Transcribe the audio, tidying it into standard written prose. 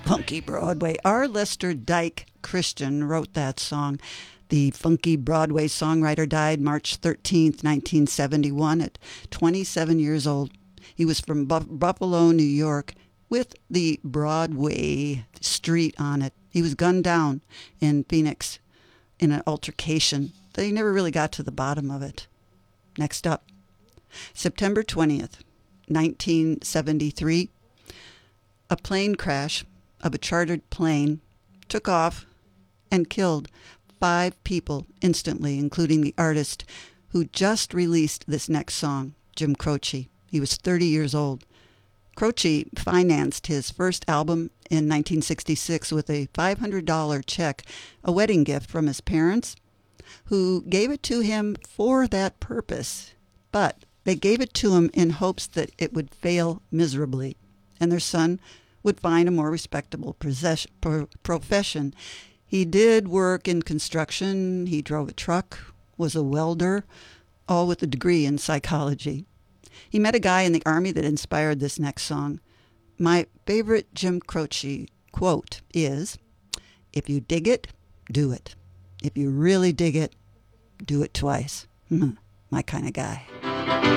Funky Broadway. R. Lester Dyke Christian wrote that song. The funky Broadway songwriter died March 13th, 1971 at 27 years old. He was from Buffalo, New York, with the Broadway street on it. He was gunned down in Phoenix in an altercation. They never really got to the bottom of it. Next up, September 20th, 1973, a plane crash of a chartered plane took off and killed 5 people instantly, including the artist who just released this next song, Jim Croce. He was 30 years old. Croce financed his first album in 1966 with a $500 check, a wedding gift from his parents, who gave it to him for that purpose. But they gave it to him in hopes that it would fail miserably, and their son would find a more respectable profession. He did work in construction. He drove a truck, was a welder, all with a degree in psychology. He met a guy in the Army that inspired this next song. My favorite Jim Croce quote is, "If you dig it, do it. If you really dig it, do it twice." My kind of guy.